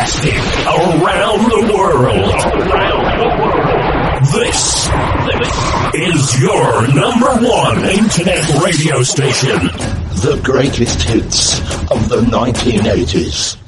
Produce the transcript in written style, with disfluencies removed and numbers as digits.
broadcasting around the world. This is your number one internet radio station. The greatest hits of the 1980s.